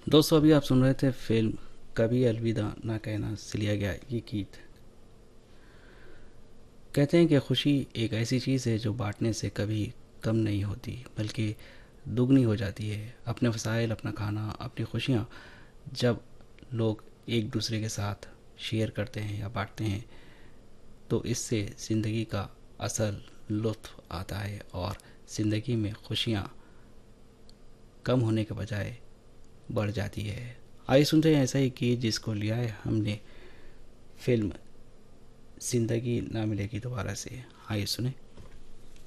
दोस्तों अभी आप सुन रहे थे फिल्म कभी अलविदा ना कहना से लिया गया ये गीत। कहते हैं कि खुशी एक ऐसी चीज़ है जो बांटने से कभी कम नहीं होती बल्कि दुगनी हो जाती है। अपने वसाइल, अपना खाना, अपनी खुशियाँ जब लोग एक दूसरे के साथ शेयर करते हैं या बांटते हैं तो इससे ज़िंदगी का असल लुत्फ़ आता है और ज़िंदगी में खुशियाँ कम होने के बजाय बढ़ जाती है। आइए सुनते हैं ऐसा ही गीत जिसको लिया है हमने फिल्म ज़िंदगी ना मिलेगी दोबारा से। आइए सुने।